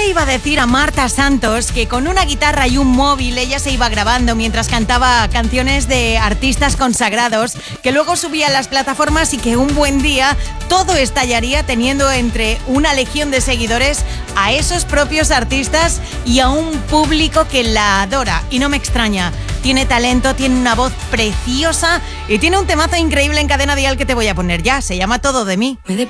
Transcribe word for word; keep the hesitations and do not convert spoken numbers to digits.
le iba a decir a Marta Santos que con una guitarra y un móvil ella se iba grabando mientras cantaba canciones de artistas consagrados que luego subía a las plataformas y que un buen día todo estallaría teniendo entre una legión de seguidores a esos propios artistas y a un público que la adora? Y no me extraña. Tiene talento, tiene una voz preciosa y tiene un temazo increíble en Cadena Dial que te voy a poner ya. Se llama Todo de mí.